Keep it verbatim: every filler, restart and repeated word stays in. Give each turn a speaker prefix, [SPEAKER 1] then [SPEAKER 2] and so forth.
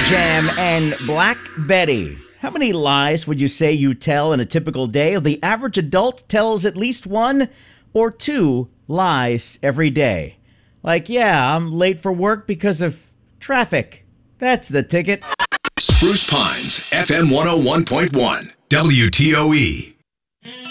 [SPEAKER 1] Jam and Black Betty. How many lies would you say you tell in a typical day? The average adult tells at least one or two lies every day. Like, yeah, I'm late for work because of traffic. That's the ticket.
[SPEAKER 2] Spruce Pines, F M one oh one point one, W T O E.